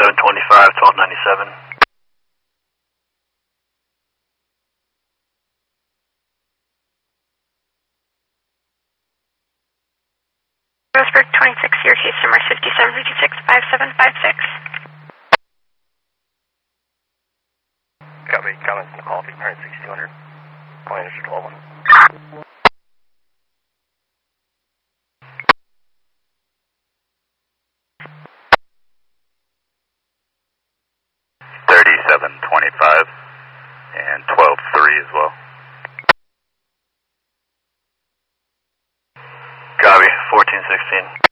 3725, 1297. Roseburg 26, your case number is 5756-5756. Copy, comments on the call, 6200. Pointers are 12-1. And 12-3 as well. Copy, 1416.